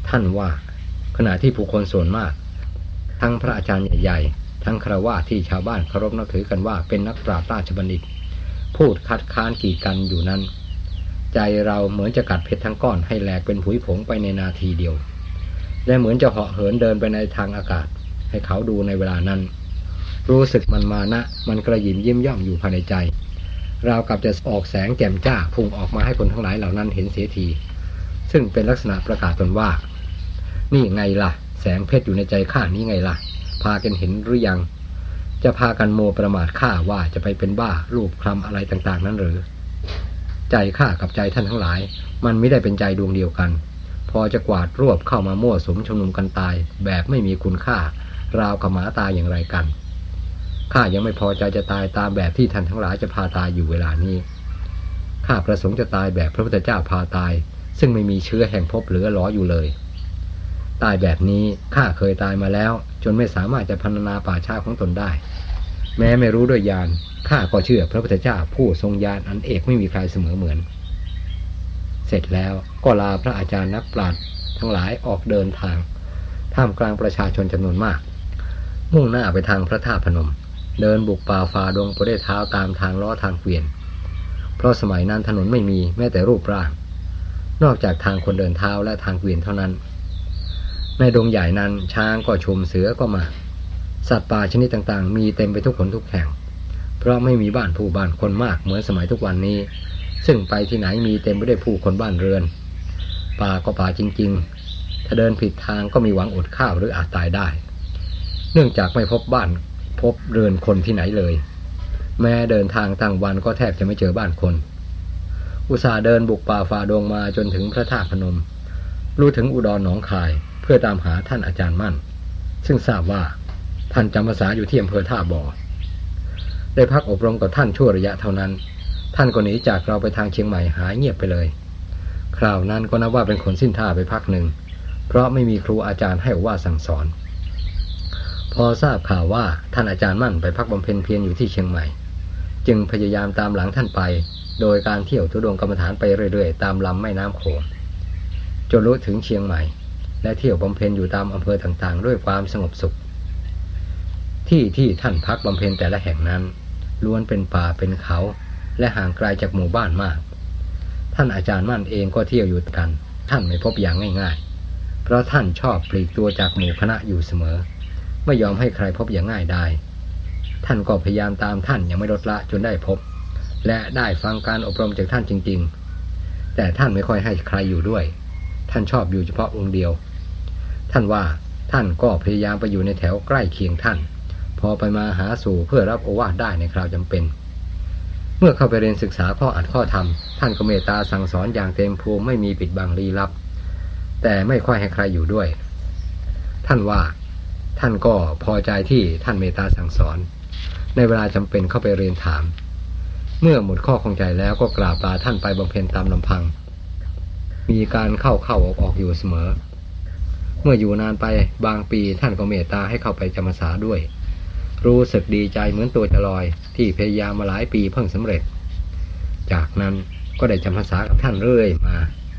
ท่านว่าขณะที่ผู้คนส่วนมากทั้งพระอาจารย์ใหญ่ๆทั้งฆราวาสที่ชาวบ้านเคารพนับถือกันว่าเป็นนักปราชญ์ราชบัณฑิตพูดคัดค้านกีดกันอยู่นั้นใจเราเหมือนจะกัดเพชรทั้งก้อนให้แหลกเป็นผุยผงไปในนาทีเดียวและเหมือนจะเหาะเหินเดินไปในทางอากาศให้เขาดูในเวลานั้นรู้สึกมันมานะมันกระยิมยิ้มย่องอยู่ภายในใจราวกับจะออกแสงแจ่มจ้าพุ่งออกมาให้คนทั้งหลายเหล่านั้นเห็นเสียทีซึ่งเป็นลักษณะประกาศตนว่านี่ไงล่ะแสงเพชรอยู่ในใจข้านี้ไงล่ะพากันเห็นหรือยังจะพากันโมประมาทข้าว่าจะไปเป็นบ้ารูปคลำอะไรต่างๆนั้นหรือใจข้ากับใจท่านทั้งหลายมันไม่ได้เป็นใจดวงเดียวกันพอจะกวาดรวบเข้ามามั่วสุมชุมนุมกันตายแบบไม่มีคุณค่าราวกับหมาตายอย่างไรกันข้ายังไม่พอใจจะตายตามแบบที่ท่านทั้งหลายจะพาตายอยู่เวลานี้ข้าประสงค์จะตายแบบพระพุทธเจ้าพาตายซึ่งไม่มีเชื้อแห่งภพเหลือหลออยู่เลยตายแบบนี้ข้าเคยตายมาแล้วจนไม่สามารถจะพรรณนาป่าช้าของตนได้แม้ไม่รู้ด้วยญาณข้าก็เชื่อพระพุทธเจ้าผู้ทรงญาณอันเอกไม่มีใครเสมอเหมือนเสร็จแล้วก็ลาพระอาจารย์นักปราชญ์ทั้งหลายออกเดินทางท่ามกลางประชาชนจำนวนมากมุ่งหน้าไปทางพระธาตุพนมเดินบุกป่าฝ่าดงไปด้วยเท้าตามทางล้อทางเกวียนเพราะสมัยนั้นถนนไม่มีแม้แต่รูปร่างนอกจากทางคนเดินเท้าและทางเกวียนเท่านั้นในดงใหญ่นั้นช้างก็ชุมเสือก็มาสัตว์ป่าชนิดต่างๆมีเต็มไปทุกคนทุกแห่งเพราะไม่มีบ้านผู้บ้านคนมากเหมือนสมัยทุกวันนี้ซึ่งไปที่ไหนมีเต็มไปด้วยผู้คนบ้านเรือนป่าก็ป่าจริงๆถ้าเดินผิดทางก็มีหวังอดข้าวหรืออาจตายได้เนื่องจากไม่พบบ้านพบเรือนคนที่ไหนเลยแม้เดินทางตั้งวันก็แทบจะไม่เจอบ้านคนอุตส่าห์เดินบุกป่าฝ่าดงมาจนถึงพระธาตุพนมรู้ถึงอุดรหนองคายเพื่อตามหาท่านอาจารย์มั่นซึ่งทราบว่าท่านจำพรรษาอยู่ที่อำเภอท่าบ่อได้พักอบรมกับท่านชั่วระยะเท่านั้นท่านก็หนีจากเราไปทางเชียงใหม่หายเงียบไปเลยคราวนั้นก็นับว่าเป็นคนสิ้นท่าไปพักหนึ่งเพราะไม่มีครูอาจารย์ให้ว่าสั่งสอนพอทราบข่าวว่าท่านอาจารย์มั่นไปพักบำเพ็ญเพียรอยู่ที่เชียงใหม่จึงพยายามตามหลังท่านไปโดยการเที่ยวธุดงค์กรรมฐานไปเรื่อยๆตามลำแม่น้ำโขงจนรู้ถึงเชียงใหม่และเที่ยวบำเพ็ญอยู่ตามอำเภอต่างๆด้วยความสงบสุขที่ท่านพักบำเพ็ญแต่ละแห่งนั้นล้วนเป็นป่าเป็นเขาและห่างไกลจากหมู่บ้านมากท่านอาจารย์มั่นเองก็เที่ยวอยู่กันท่านไม่พบอย่างง่ายๆเพราะท่านชอบปลีกตัวจากหมู่คณะอยู่เสมอไม่ยอมให้ใครพบอย่างง่ายได้ท่านก็พยายามตามท่านยังไม่ลดละจนได้พบและได้ฟังการอบรมจากท่านจริงๆแต่ท่านไม่ค่อยให้ใครอยู่ด้วยท่านชอบอยู่เฉพาะองค์เดียวท่านว่าท่านก็พยายามไปอยู่ในแถวใกล้เคียงท่านพอไปมาหาสู่เพื่อรับโอวาทได้ในคราวจำเป็นเมื่อเข้าไปเรียนศึกษาข้ออัดข้อธรรมท่านก็เมตตาสั่งสอนอย่างเต็มภูมิไม่มีปิดบังลี้ลับแต่ไม่ค่อยให้ใครอยู่ด้วยท่านว่าท่านก็พอใจที่ท่านเมตตาสั่งสอนในเวลาจำเป็นเข้าไปเรียนถามเมื่อหมดข้อข้องใจแล้วก็กราบลาท่านไปบำเพ็ญตามลำพังมีการเข้าออกอยู่เสมอเมื่ออยู่นานไปบางปีท่านก็เมตตาให้เข้าไปจำพรรษาด้วยรู้สึกดีใจเหมือนตัวจะลอยที่พยายามมาหลายปีเพิ่งสำเร็จจากนั้นก็ได้จำพรรษากับท่านเรื่อยมา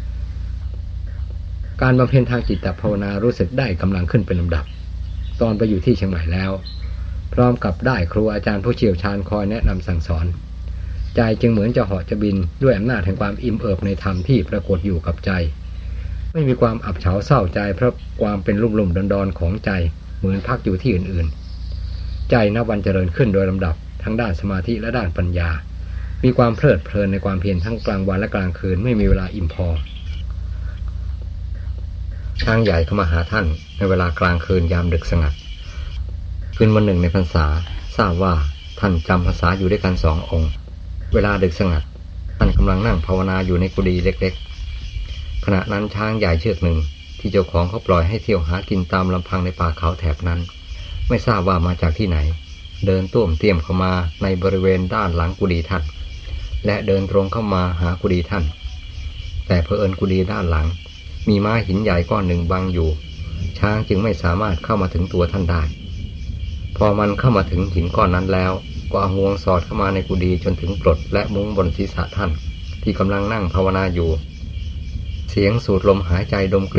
การบำเพ็ญทางจิตภาวนารู้สึกได้กำลังขึ้นเป็นลำดับตอนไปอยู่ที่เชียงใหม่แล้วพร้อมกับได้ครูอาจารย์ผู้เชี่ยวชาญคอยแนะนำสั่งสอนใจจึงเหมือนจะเหาะจะบินด้วยอำนาจแห่งความอิ่มเอิบในธรรมที่ปรากฏอยู่กับใจไม่มีความอับเฉาเศร้าใจเพราะความเป็นลุ่มๆดอนๆของใจเหมือนพักอยู่ที่อื่นๆใจนับวันเจริญขึ้นโดยลำดับทั้งด้านสมาธิและด้านปัญญามีความเพลิดเพลินในความเพียรทั้งกลางวันและกลางคืนไม่มีเวลาอิ่มพอช้างใหญ่เข้ามาหาท่านในเวลากลางคืนยามดึกสงัดคืนวันหนึ่งในพรรษาทราบว่าท่านจำพรรษาอยู่ด้วยกัน2 องค์เวลาดึกสงัดท่านกำลังนั่งภาวนาอยู่ในกุฏิเล็กๆขณะนั้นช้างใหญ่เชือกหนึ่งที่เจ้าของเขาปล่อยให้เที่ยวหากินตามลำพังในป่าเขาแถบนั้นไม่ทราบว่ามาจากที่ไหนเดินต้วมเตี้ยมเข้ามาในบริเวณด้านหลังกุฏิท่านและเดินตรงเข้ามาหากุฏิท่านแต่เผอิญกุฏิด้านหลังมีม้าหินใหญ่ก้อนหนึ่งบังอยู่ช้างจึงไม่สามารถเข้ามาถึงตัวท่านได้พอมันเข้ามาถึงหินก้อนนั้นแล้วก็เอางวงสอดเข้ามาในกุฏิจนถึงกรดและมุ้งบนศีรษะท่านที่กำลังนั่งภาวนาอยู่เสียงสูดลมหายใจดมกลิ่น